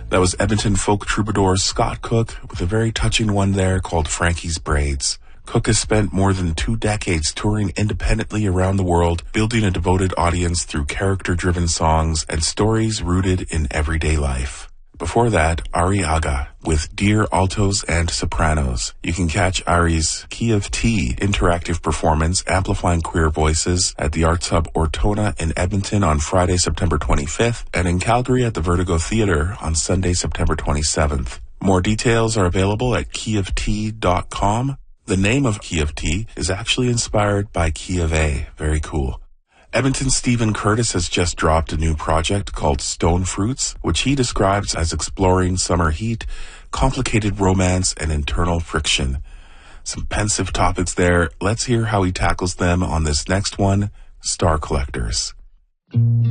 That was Edmonton folk troubadour Scott Cook with a very touching one there called Frankie's Braids. Cook has spent more than 2 decades touring independently around the world, building a devoted audience through character-driven songs and stories rooted in everyday life. Before that, Ari Aga with Dear Altos and Sopranos. You can catch Ari's Key of Tea interactive performance amplifying queer voices at the Arts Hub Ortona in Edmonton on Friday, September 25th, and in Calgary at the Vertigo Theatre on Sunday, September 27th. More details are available at keyoftea.com. The name of Key of Tea is actually inspired by Key of A. Very cool. Edmonton's Stephen Curtis has just dropped a new project called Stone Fruits, which he describes as exploring summer heat, complicated romance, and internal friction. Some pensive topics there. Let's hear how he tackles them on this next one, Star Collectors.